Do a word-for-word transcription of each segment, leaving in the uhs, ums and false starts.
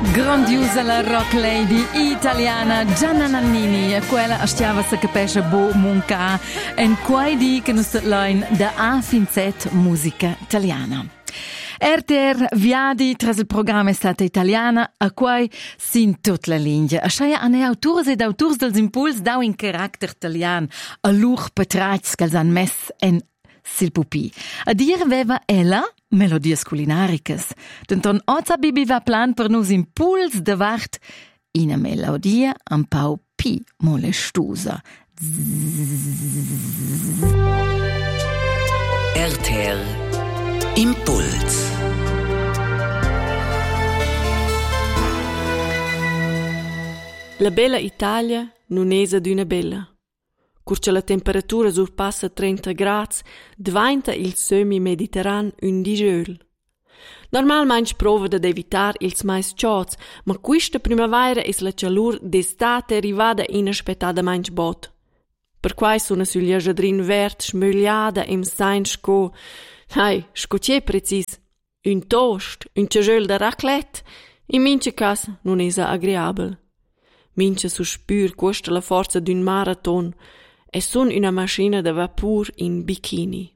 Grandiosa la rock lady italiana Gianna Nannini, quella stiava se capesce bo munca en quai di che nos line da A fin Z musica italiana. R T R viadi tras il programma Estate Italiana a quai sin tut la linea. A schaia ane autors ed autors dels impuls dau in caracter italian a lur petrats che han mess en sil pupi. A dir veva ella melodies culinaricas. Denton oza bibi va plan per nus impuls de vart ina melodia un pau pi molestosa. R T R Impuls. La bella Italia non esa d'una bella. Curce la temperatura surpassa trenta gradi, diventa il semi-mediterran un digeul. Normalmente prova ad evitar ils mais chauds, ma questa primavera es la calur d'estate arrivada inaspettadamente bot. Per quai sono sul giardin vert smögliada im sein sco, hai, sco c'è precis, un toast, un cageul de raclette, in mince cas non esa agreabel. Mince sospür questa la forza d'un marathon, e son una macchina de vapur in bikini.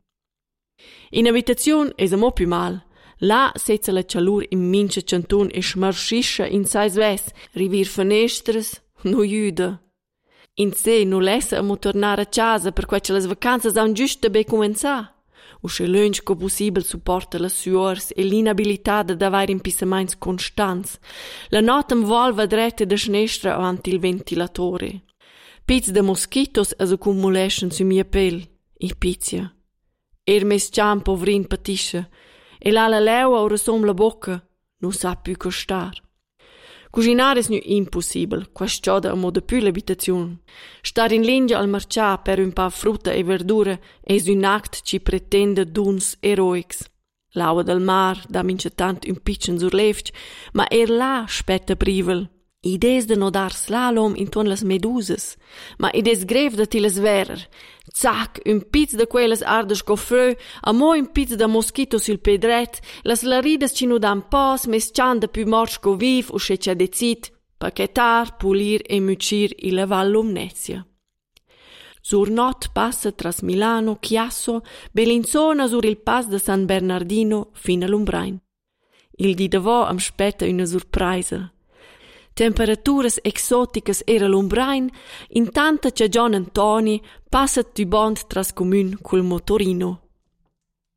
In abitazione es mo più mal. Là setza la calur in mince cantun e schmarschischa in sais ves, rivir fenestras, no juda. In se no lessa a mo tornare a casa per quai che las vacanzas han giusto be comenza. Usce lunch co possibel supporta las suors e l'inabilità de avair impissamains constants. La not am volva drette de schnestra avanti il ventilatore. Piz de mosquitos as accumuleschen su mia pel, i pizia. Er mes ciam povrin patisce, e la la leua ora som la bocca, non sa più costar. Cucinar es nu impossibel, quas cioda a moda più l'abitazione. Star in lingia al marcià per un pa frutta e verdura es un act ci pretende duns eroics. L'aua del mar da mince tant un pitchen sur levch, ma er là spetta privel. Idees de no dar slalom inton las medusas, ma idees grev da ti las verer. Zac, un piz de quelles ardes co frö, a mo un piz de mosquito sul pedret, las laridas ci nu dan pos, mes cian de più morsch co viv, usce c'è decit, paquetar, pulir e mucir i la vallumnezia. Sur not passa tras Milano, Chiasso, Bellinzona sur il pas de San Bernardino fin all'Umbrain. Il di davò am spetta una surpresa. Temperaturas exoticas era l'Umbrain, intanto che John Antoni passa tubont tras comun col motorino.